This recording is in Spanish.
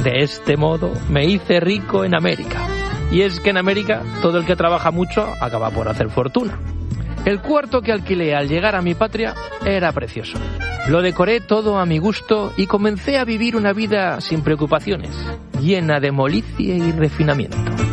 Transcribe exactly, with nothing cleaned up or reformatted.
De este modo me hice rico en América. Y es que en América todo el que trabaja mucho acaba por hacer fortuna. El cuarto que alquilé al llegar a mi patria era precioso. Lo decoré todo a mi gusto y comencé a vivir una vida sin preocupaciones, llena de molicie y refinamiento.